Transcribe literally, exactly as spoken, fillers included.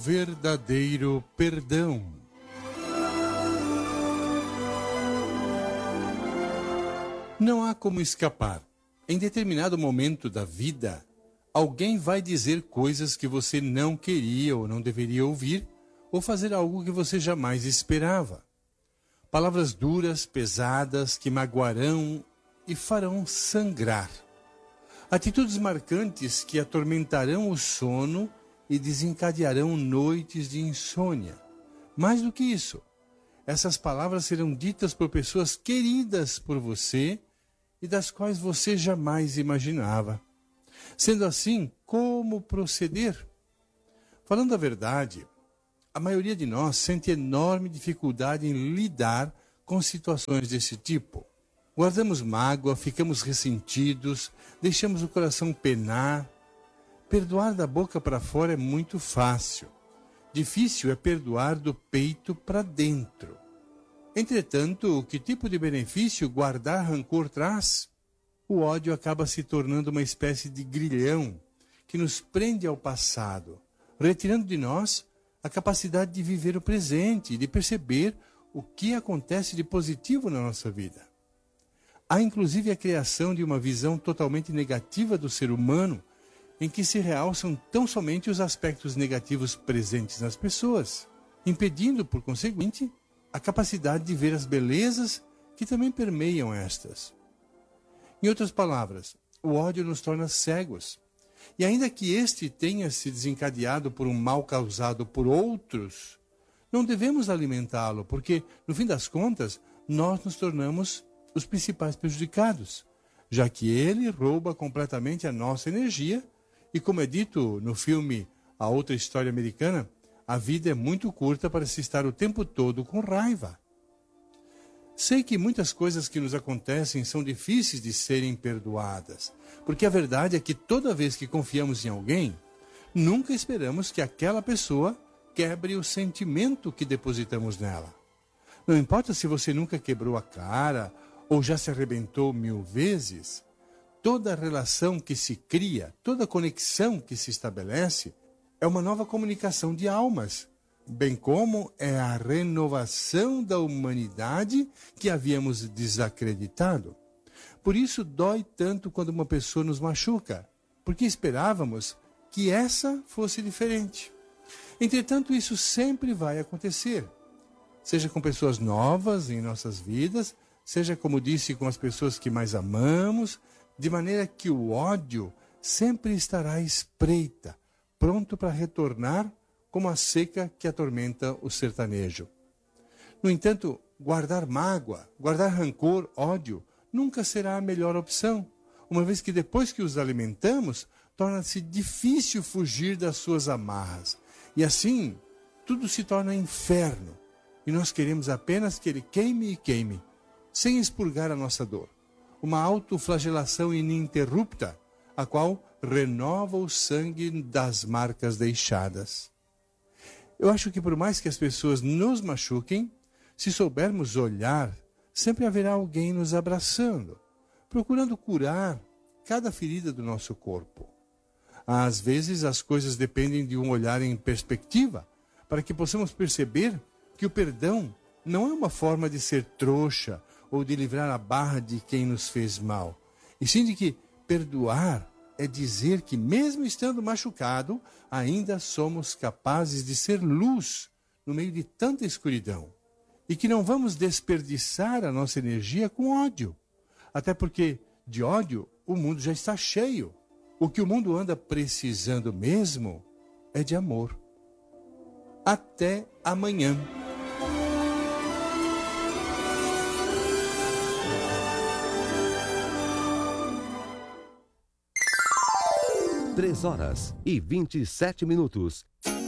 Verdadeiro perdão. Não há como escapar. Em determinado momento da vida, alguém vai dizer coisas que você não queria ou não deveria ouvir, ou fazer algo que você jamais esperava. Palavras duras, pesadas, que magoarão e farão sangrar. Atitudes marcantes que atormentarão o sono e desencadearão noites de insônia. Mais do que isso, essas palavras serão ditas por pessoas queridas por você e das quais você jamais imaginava. Sendo assim, como proceder? Falando a verdade, a maioria de nós sente enorme dificuldade em lidar com situações desse tipo. Guardamos mágoa, ficamos ressentidos, deixamos o coração penar. Perdoar da boca para fora é muito fácil. Difícil é perdoar do peito para dentro. Entretanto, que tipo de benefício guardar rancor traz? O ódio acaba se tornando uma espécie de grilhão que nos prende ao passado, retirando de nós a capacidade de viver o presente e de perceber o que acontece de positivo na nossa vida. Há inclusive a criação de uma visão totalmente negativa do ser humano, em que se realçam tão somente os aspectos negativos presentes nas pessoas, impedindo, por conseguinte, a capacidade de ver as belezas que também permeiam estas. Em outras palavras, o ódio nos torna cegos. E ainda que este tenha se desencadeado por um mal causado por outros, não devemos alimentá-lo, porque, no fim das contas, nós nos tornamos os principais prejudicados, já que ele rouba completamente a nossa energia e, como é dito no filme A Outra História Americana, a vida é muito curta para se estar o tempo todo com raiva. Sei que muitas coisas que nos acontecem são difíceis de serem perdoadas, porque a verdade é que toda vez que confiamos em alguém, nunca esperamos que aquela pessoa quebre o sentimento que depositamos nela. Não importa se você nunca quebrou a cara ou já se arrebentou mil vezes, toda relação que se cria, toda conexão que se estabelece, é uma nova comunicação de almas, bem como é a renovação da humanidade que havíamos desacreditado. Por isso dói tanto quando uma pessoa nos machuca, porque esperávamos que essa fosse diferente. Entretanto, isso sempre vai acontecer, seja com pessoas novas em nossas vidas, seja, como disse, com as pessoas que mais amamos, de maneira que o ódio sempre estará à espreita, pronto para retornar como a seca que atormenta o sertanejo. No entanto, guardar mágoa, guardar rancor, ódio, nunca será a melhor opção, uma vez que depois que os alimentamos, torna-se difícil fugir das suas amarras. E assim, tudo se torna inferno, e nós queremos apenas que ele queime e queime, sem expurgar a nossa dor. Uma autoflagelação ininterrupta, a qual renova o sangue das marcas deixadas. Eu acho que por mais que as pessoas nos machuquem, se soubermos olhar, sempre haverá alguém nos abraçando, procurando curar cada ferida do nosso corpo. Às vezes as coisas dependem de um olhar em perspectiva, para que possamos perceber que o perdão não é uma forma de ser trouxa ou de livrar a barra de quem nos fez mal, e sim de que perdoar é dizer que, mesmo estando machucado, ainda somos capazes de ser luz no meio de tanta escuridão. E que não vamos desperdiçar a nossa energia com ódio. Até porque, de ódio, o mundo já está cheio. O que o mundo anda precisando mesmo é de amor. Até amanhã. Três horas e vinte e sete minutos.